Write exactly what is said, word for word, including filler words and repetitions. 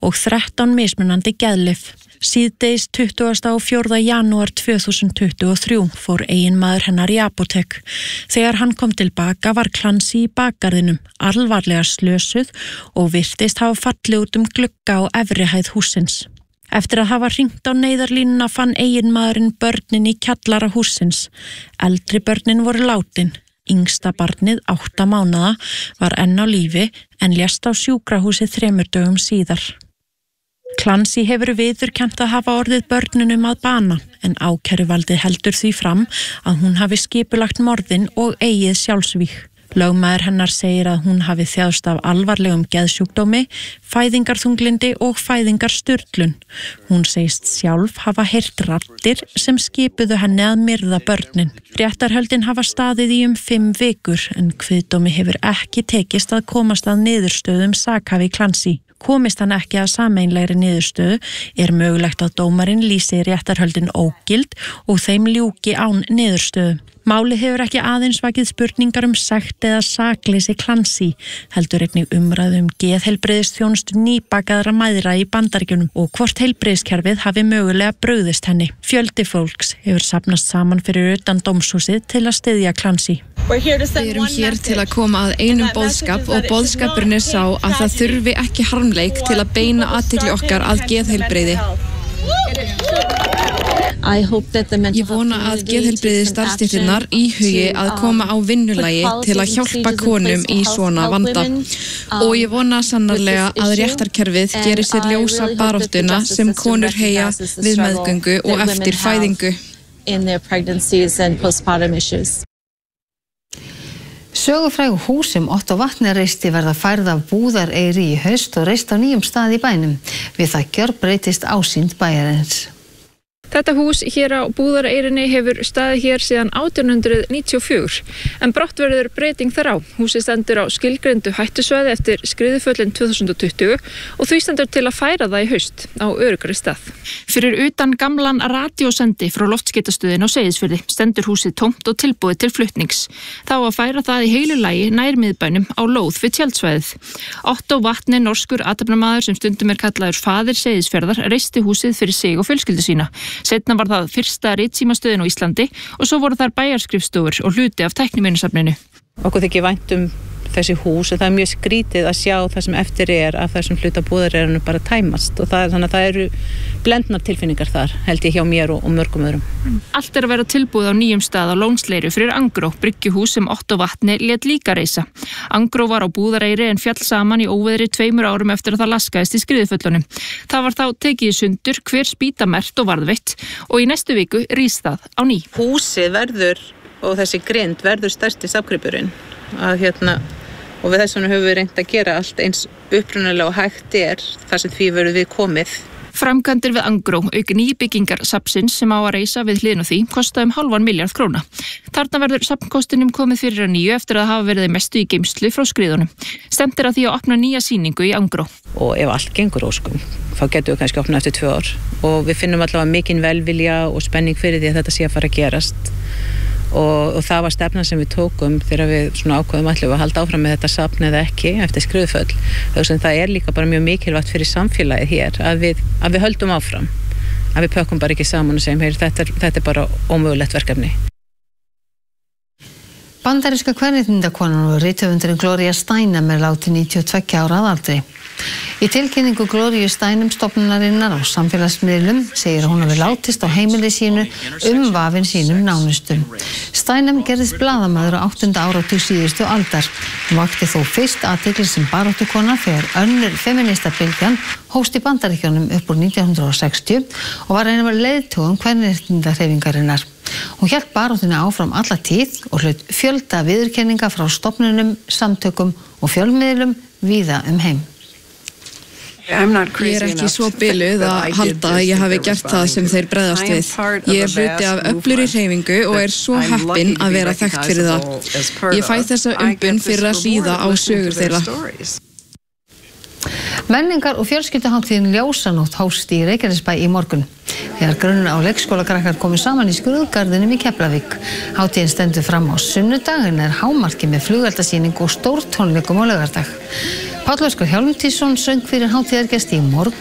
og þrettán mismunandi geðlyf. Síðdegis tuttugasta og fjórða janúar tvö þúsund tuttugu og þrjú fór eiginmaður hennar í apótek. Þegar hann kom til baka var Clancy í bakgarðinum, alvarlega slösuð og virtist hafa fallið út um glugga á efri hæð hússins. Eftir að hafa hringt á neyðarlínuna fann eiginmaðurinn börnin í kjallara hússins. Eldri börnin voru látin. Yngsta barnið, átta mánaða, var enn á lífi en lést á sjúkrahúsi þremur dögum síðar. Clancy hefur viðurkennt að hafa orðið börnunum að bana en ákæruvaldið heldur því fram að hún hafi skipulagt morðin og eigið sjálfsvíg. Lögmaður hennar segir að hún hafi þjáðst af alvarlegum geðsjúkdómi, fæðingarþunglindi og fæðingarsturlun. Hún segist sjálf hafa heyrt raddir sem skipuðu henni að myrða börnin. Réttarhöldin hafa staðið í um fimm vikur en kviðdómi hefur ekki tekist að komast að niðurstöðum sakhafi Clancy. Komist hann ekki að sameiginlegri niðurstöðu er mögulegt að dómarinn lýsi réttarhöldin ógild og þeim ljúki án niðurstöðu. Málið hefur ekki aðeins vakið spurningar um sekt eða sakleysi Clancy, heldur einnig umræðu um geðheilbrigðisþjónustu nýbakaðra mæðra í Bandaríkjunum og hvort heilbrigðiskerfið hafi mögulega brugðist henni. Fjöldi fólks hefur safnast saman fyrir utan dómshúsið til að styðja Clancy. Við erum hér til að koma að einum boðskap og boðskapurinn er sá að það þurfi ekki harmleik til að beina athygli okkar að geðheilbrigði. Ég vona að geðheilbrigði starfsstéttirnar íhugi að koma á vinnulagi til að hjálpa konum í svona vanda og ég vona sannarlega að réttarkerfið gerir sér ljósa baráttuna sem konur heyja við meðgöngu og eftir fæðingu. Sögufrægu hús sem Otto Vatne reisti verða færð af Búðareyri í haust og reist á nýjum stað í bænum. Við það gjörbreytist ásýnd bæjarins. Þetta hús hér á Búðareyrinni hefur staðið hér síðan átján hundruð níutíu og fjögur en brátt verður breyting þar á. Húsið stendur á skilgreindu hættusvæði eftir skriðuföllin tvö þúsund og tuttugu og því stendur til að færa það í haust á öruggari stað. Fyrir utan gamlan radíósendi frá loftskeytastöðin á Seyðisfirði stendur húsið tómt og tilbúið til flutnings. Þá að færa það í heilu lagi nær miðbænum á lóð við tjaldsvæðið. Otto Vatne, norskur athafnamaður sem stundum er kallaður faðir Seyðisfjarðar, reisti húsið fyrir sig og fjölskyldu sína. Seinna var það fyrsta ritsímastöðin á Íslandi og svo voru þar bæjarskrifstofur og hluti af tækniminjasafninu. Okkur þykir vænt um þessi hús og það er mjög skrítið að sjá það sem eftir er af þessum hluta Búðareyrinu bara tæmast og það, þannig að það eru blendnar tilfinningar þar held ég hjá mér og, og mörgum öðrum. Allt er að vera tilbúið á nýjum stað á Lónsleiru fyrir Angró, bryggjuhús sem Otto Vatne lét líka reisa. Angró var á Búðareyri en fjall saman í óveðri tveimur árum eftir að það laskaðist í skriðuföllunum. Það var þá tekið í sundur, hver spýta merkt og varðveitt og í næstu viku rís það á ný. Húsið verður og þessi grind verður stærsti safngripurinn að hérna og við þess vegna höfum við reynt að gera allt eins upprunalega og hægt er þar sem því verður við komið. Framkvæmdir við Angró, auk nýbyggingar safnsins sem á að reisa við hliðin á því, kosta um hálfan milljarð króna. Þarna verður safnkostinum komið fyrir að nýju eftir að hafa verið mestu í geymslu frá skriðunum. Stefnt er að því að opna nýja sýningu í Angró. Og ef allt gengur óskum, þá getum við kannski opnað eftir tvö ár. Og við finnum allavega mikinn velvilja og spenning fyrir því að þetta sé að fara að gerast. Og, og það var stefnan sem við tókum þegar við svona ákveðum allir að halda áfram með þetta safn eða ekki eftir skriðuföll. Það er líka bara mjög mikilvægt fyrir samfélagið hér að við, að við höldum áfram, að við pökkum bara ekki saman og segjum, heyr, þetta, er, þetta er bara ómögulegt verkefni. Bandaríska kvenréttindakonan og rithöfundurinn Gloria Steinem er látin níutíu og tveggja ára að aldri. Í tilkynningu Gloríu Steinem stofnunarinnar á samfélagsmiðlum segir að hún hafi látist á heimili sínu umvafin sínum nánustum. Steinem gerðist blaðamaður á áttunda áratug síðustu aldar. Hún vakti þó fyrst athygli sem baráttukona þegar önnur feministabylgjan hófst í Bandaríkjunum upp úr nítján hundruð og sextíu og var ein af leiðtogum kvenréttindahreyfingarinnar. Hún hélt baráttunni áfram alla tíð og hlaut fjölda viðurkenninga frá stofnunum, samtökum og fjölmiðlum víða um heim. Ég er ekki svo biluð að halda að ég hafi gert það sem þeir bregðast við. Ég er hluti af öflugri hreyfingu og er svo heppin að vera þekkt fyrir það. Ég fæ þessa umbun fyrir að hlýða á sögur þeirra. Menningar- og fjölskylduhátíðin Ljósanótt hófst í Reykjanesbæ í morgun. Þegar grunn á leikskólakrakkar komu saman í skrúðgarðinum í Keflavík. Hátíðin stendur fram á sunnudag en er hámarki með flugeldasýningu og stórtónleikum á laugardag. Páll Óskar Hjálmtýsson söng fyrir hátíðargesti í morgun